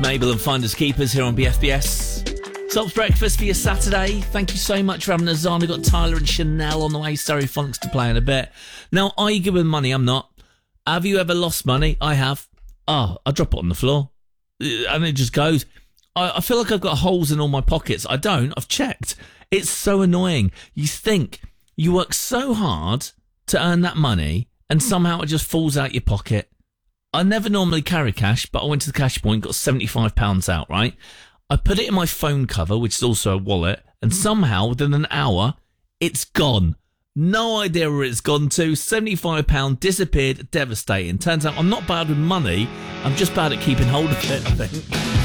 Mabel and Finders Keepers here on BFBS. Sops breakfast for your Saturday. Thank you so much for having us on. We've got Tyler and Chanel on the way. Stereophonics to play in a bit. Now, are you good with money? I'm not. Have you ever lost money? I have. I drop it on the floor. And it just goes. I feel like I've got holes in all my pockets. I don't. I've checked. It's so annoying. You think you work so hard to earn that money and somehow it just falls out your pocket. I never normally carry cash, but I went to the cash point, got £75 out, right? I put it in my phone cover, which is also a wallet, and somehow within an hour, it's gone. No idea where it's gone to. £75 disappeared, devastating. Turns out I'm not bad with money. I'm just bad at keeping hold of it, I think.